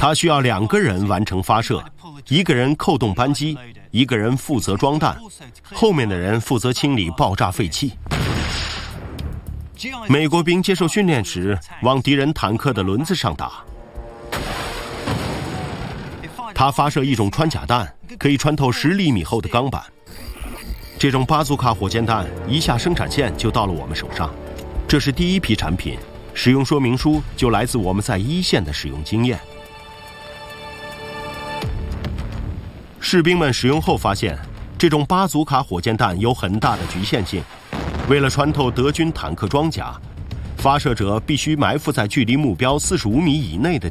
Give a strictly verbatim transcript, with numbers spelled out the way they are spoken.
他需要两个人完成发射，一个人扣动扳机，一个人负责装弹，后面的人负责清理爆炸废气。美国兵接受训练时，往敌人坦克的轮子上打。他发射一种穿甲弹，可以穿透十厘米厚的钢板。这种巴祖卡火箭弹一下生产线就到了我们手上，这是第一批产品，使用说明书就来自我们在一线的使用经验。士兵们使用后发现，这种巴祖卡火箭弹有很大的局限性。为了穿透德军坦克装甲，发射者必须埋伏在距离目标四十五米以内的